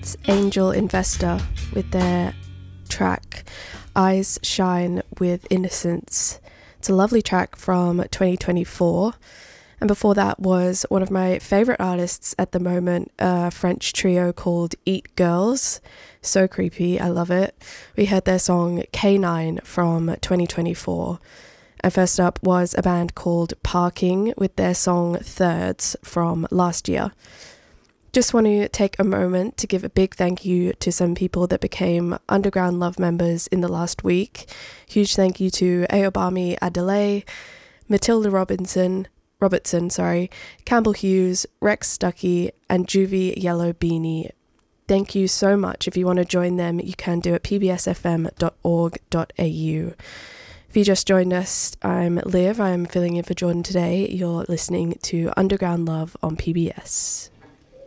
That's Angel Investor with their track Eyes Shine with Innocence. It's a lovely track from 2024. And before that was one of my favourite artists at the moment, a French trio called Eat Girls. So creepy, I love it. We heard their song K9 from 2024. And first up was a band called Parking with their song Thirds from last year. Just want to take a moment to give a big thank you to some people that became Underground Love members in the last week. Huge thank you to Ayobami Adeleye, Matilda Robertson, Campbell Hughes, Rex Stuckey, and Juvie Yellow Beanie. Thank you so much. If you want to join them, you can do it at pbsfm.org.au. If you just joined us, I'm Liv. I'm filling in for Jordan today. You're listening to Underground Love on PBS.